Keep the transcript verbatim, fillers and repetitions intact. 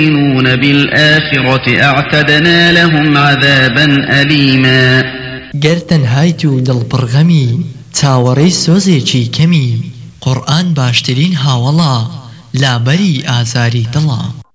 يؤمنون بالآخرة أعتدنا لهم عذابا أليما. گرتن هایتو دل برغمی تاوری سوزی چی کمی قرآن باشترین هاولا لابری آزاری دلا.